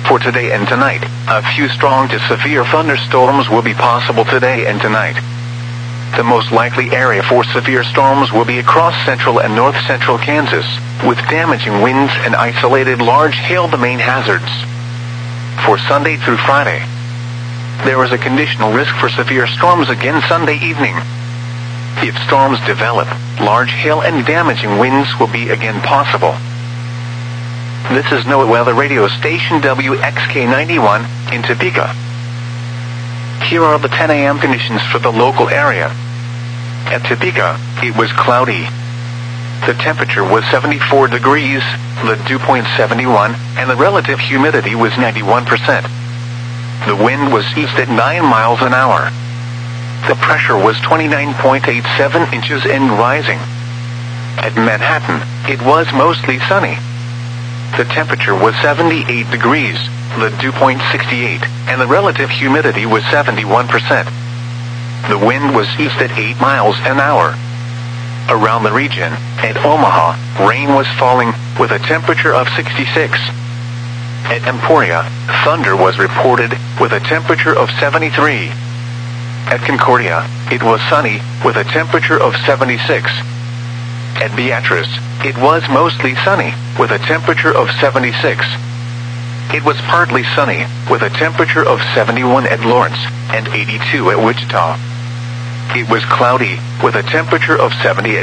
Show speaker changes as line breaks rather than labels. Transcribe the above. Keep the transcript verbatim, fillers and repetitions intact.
For today and tonight, a few strong to severe thunderstorms will be possible today and tonight. The most likely area for severe storms will be across central and north-central Kansas, with damaging winds and isolated large hail the main hazards. For Sunday through Friday, there is a conditional risk for severe storms again Sunday evening. If storms develop, large hail and damaging winds will be again possible. This is NOAA Weather Radio Station W X K ninety-one in Topeka. Here are the ten a.m. conditions for the local area. At Topeka, it was cloudy. The temperature was seventy-four degrees, the dew point seventy-one, and the relative humidity was ninety-one percent. The wind was east at nine miles an hour. The pressure was twenty-nine point eight seven inches and rising. At Manhattan, it was mostly sunny. The temperature was seventy-eight degrees, the dew point sixty-eight, and the relative humidity was seventy-one percent. The wind was east at eight miles an hour. Around the region, at Omaha, rain was falling, with a temperature of sixty-six. At Emporia, thunder was reported, with a temperature of seventy-three. At Concordia, it was sunny, with a temperature of seventy-six. At Beatrice, it was mostly sunny, with a temperature of seventy-six. It was partly sunny, with a temperature of seventy-one at Lawrence, and eighty-two at Wichita. It was cloudy, with a temperature of seventy-eight.